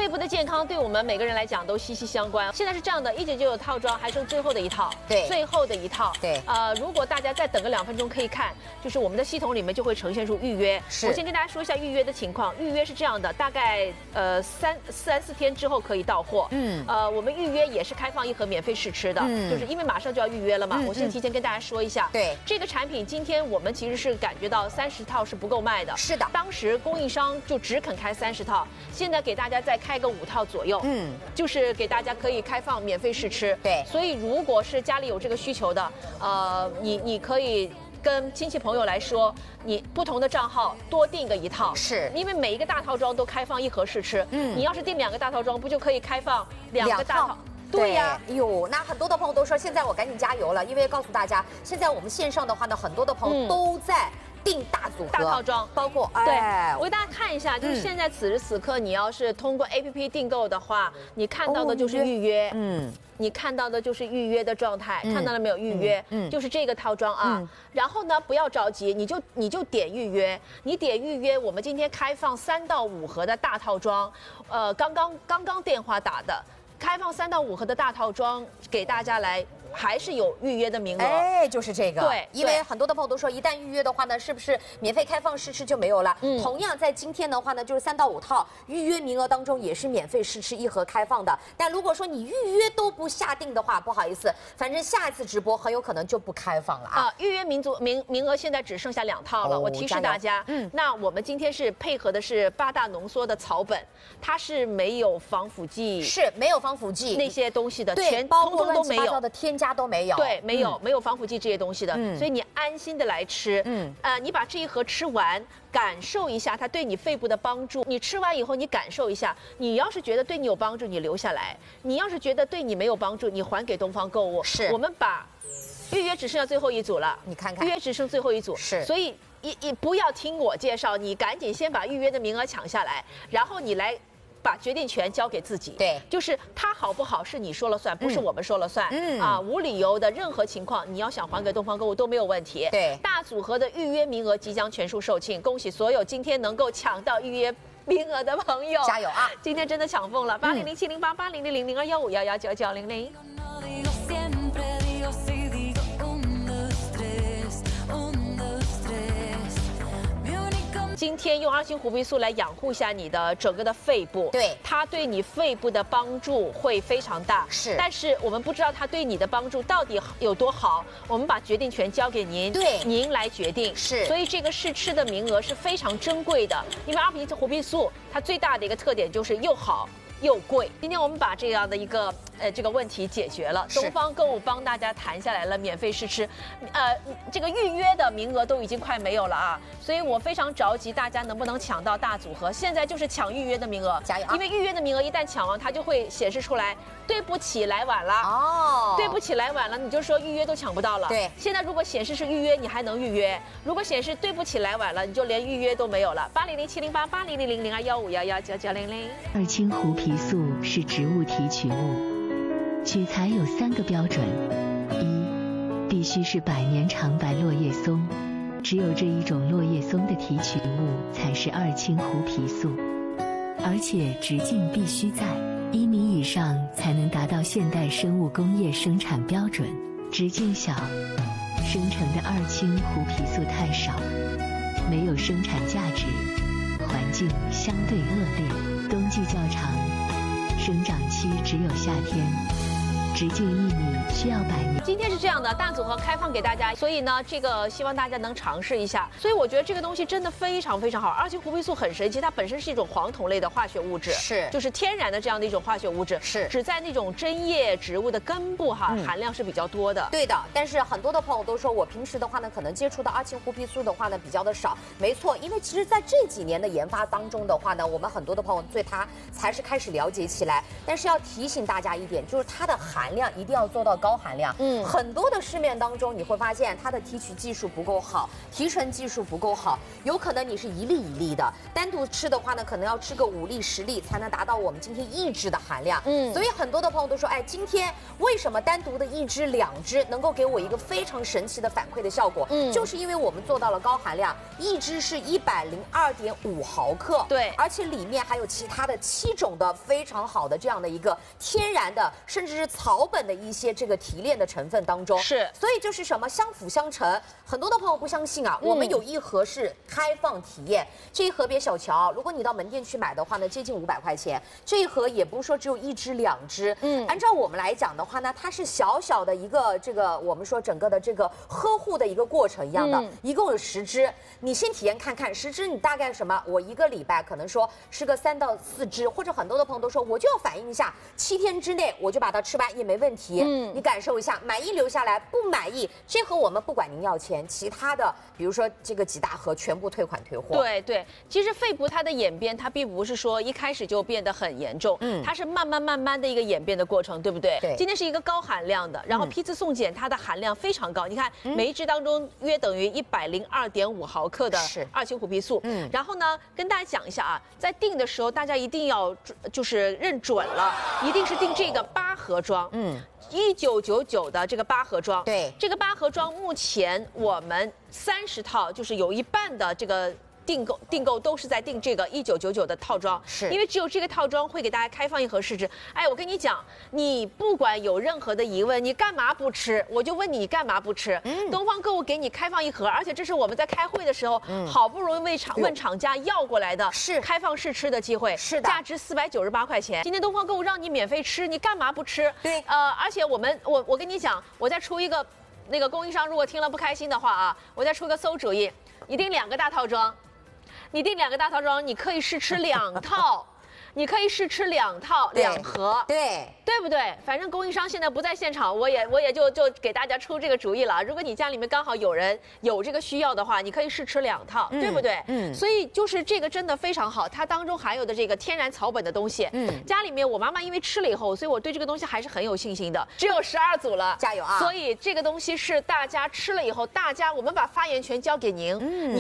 肺部的健康对我们每个人来讲都息息相关。现在是这样的，1999套装还剩最后的一套， 对， 最后的一套。 对， 如果大家再等个2分钟，可以看，就是我们的系统里面就会呈现出预约。我先跟大家说一下预约的情况。预约是这样的，大概3-4天之后可以到货。我们预约也是开放1盒免费试吃的，就是因为马上就要预约了嘛。我先提前跟大家说一下， 对， 这个产品今天我们其实是感觉到30套是不够卖的。 是的， 当时供应商就只肯开30套，现在给大家再开个5套左右。就是给大家可以开放免费试吃。 对， 所以如果是家里有这个需求的，你可以跟亲戚朋友来说，你不同的账号多订个1套， 是因为每一个大套装都开放1盒试吃。你要是订2个大套装，不就可以开放2个大套？对呀， 哎呦，那很多的朋友都说，现在我赶紧加油了，因为告诉大家，现在我们线上的话呢，很多的朋友都在订大组合、 大套装， 包括对，我给大家看一下，就是现在此时此刻，你要是通过 APP 订购的话，你看到的就是预约，你看到的就是预约的状态，看到了没有？预约，就是这个套装啊。然后呢，不要着急，你就点预约，你点预约，我们今天开放3到5盒的大套装，刚刚电话打的。开放3到5盒的大套装给大家来，还是有预约的名额。 哎，就是这个。 对， 因为很多的朋友都说，一旦预约的话呢，是不是免费开放试吃就没有了？同样在今天的话呢，就是3到5套预约名额当中也是免费试吃1盒开放的。但如果说你预约都不下定的话，不好意思，反正下一次直播很有可能就不开放了啊。 预约名额现在只剩下2套了，我提示大家。那我们今天是配合的是8大浓缩的草本，它是没有防腐剂， 是没有防腐剂那些东西的， 对，包括乱七八糟的添加都没有。 对，没有防腐剂这些东西的，所以你安心的来吃。你把这1盒吃完，感受一下它对你肺部的帮助。你吃完以后，你感受一下，你要是觉得对你有帮助，你留下来；你要是觉得对你没有帮助，你还给东方购物。 是， 我们把预约只剩下最后1组了， 你看看， 预约只剩最后1组。 是， 所以你不要听我介绍，你赶紧先把预约的名额抢下来，然后你来把决定权交给自己。 对， 就是它好不好是你说了算，不是我们说了算。无理由的任何情况，你要想还给东方购物都没有问题。 对， 大组合的预约名额即将全数售罄，恭喜所有今天能够抢到预约名额的朋友， 加油啊！ 今天真的抢疯了，80070880000215119900。今天用2星胡皮素来养护一下你的整个的肺部， 对， 它对你肺部的帮助会非常大。 是， 但是我们不知道它对你的帮助到底有多好，我们把决定权交给您， 对， 您来决定。 是， 所以这个试吃的名额是非常珍贵的，因为2胡皮素它最大的一个特点就是又好又贵。今天我们把这样的一个这个问题解决了，东方购物帮大家谈下来了免费试吃，这个预约的名额都已经快没有了啊，所以我非常着急，大家能不能抢到大组合？现在就是抢预约的名额， 加油！ 因为预约的名额一旦抢完，它就会显示出来，对不起，来晚了。 哦， 对不起，来晚了，你就说预约都抢不到了。 对， 现在如果显示是预约，你还能预约；如果显示对不起，来晚了，你就连预约都没有了。80070880000215119900。 2氢胡皮素是植物提取物，取材有3个标准：一，必须是100年长白落叶松，只有这一种落叶松的提取物才是2氢胡皮素，而且直径必须在1米以上才能达到现代生物工业生产标准，直径小，生成的2氢胡皮素太少，没有生产价值，环境相对恶劣，冬季较长，生长期只有夏天，直径1米需要100年。 今天是这样的，大组合开放给大家，所以呢，这个希望大家能尝试一下。所以我觉得这个东西真的非常非常好。2氢胡皮素很神奇，它本身是一种黄酮类的化学物质， 是， 就是天然的这样的一种化学物质， 是， 只在那种针叶植物的根部含量是比较多的。 对的，但是很多的朋友都说我平时的话呢，可能接触到2氢胡皮素的话呢比较的少。没错，因为其实在这几年的研发当中的话呢，我们很多的朋友对它才是开始了解起来。但是要提醒大家一点，就是它的含含量一定要做到高含量。很多的市面当中你会发现它的提取技术不够好，提纯技术不够好，有可能你是一粒一粒的，单独吃的话呢，可能要吃个5粒10粒才能达到我们今天1支的含量。所以很多的朋友都说，哎，今天为什么单独的1支2支能够给我一个非常神奇的反馈的效果？就是因为我们做到了高含量，1支是102.5毫克， 对， 而且里面还有其他的7种的非常好的这样的一个天然的，甚至是草本的一些这个提炼的成分当中， 是， 所以就是什么相辅相成。很多的朋友不相信啊，我们有一盒是开放体验，这一盒别小瞧，如果你到门店去买的话呢，接近500块钱，这一盒也不是说只有1支2支，按照我们来讲的话呢，它是小小的一个这个我们说整个的这个呵护的一个过程一样的，一共有10支，你先体验看看，10支你大概什么？我1个礼拜可能说吃个3到4支，或者很多的朋友都说我就要反应一下，7天之内我就把它吃完也没问题。你感受一下，满意留下来，不满意这盒我们不管您要钱，其他的比如说这个几大盒全部退款退货。 对对，其实肺部它的演变，它并不是说一开始就变得很严重，它是慢慢的一个演变的过程，对不对？ 对。 今天是一个高含量的，然后批次送检它的含量非常高，你看每一支当中约等于102.5毫克的2氢虎皮素。然后呢，跟大家讲一下啊，在订的时候大家一定要就是认准了，一定是订这个8盒装。1999的这个8盒装， 对， 这个8盒装目前我们30套，就是有一半的这个订购都是在订这个1999的套装， 是因为只有这个套装会给大家开放1盒试吃。哎，我跟你讲，你不管有任何的疑问，你干嘛不吃？我就问你干嘛不吃？东方购物给你开放1盒，而且这是我们在开会的时候，好不容易问厂家要过来的， 是开放试吃的机会， 是的， 价值498块钱。今天东方购物让你免费吃，你干嘛不吃？ 对， 而且我跟你讲，我再出一个，那个供应商如果听了不开心的话啊，我再出个馊主意，你订2个大套装。你订2个大套装，你可以试吃2套，你可以试吃2套2盒，对不对？反正供应商现在不在现场，我也就给大家出这个主意了。如果你家里面刚好有人有这个需要的话，你可以试吃2套，对不对？所以就是这个真的非常好，它当中含有的这个天然草本的东西，家里面我妈妈因为吃了以后，所以我对这个东西还是很有信心的。只有12组了， 加油啊！ 所以这个东西是大家吃了以后，我们把发言权交给您。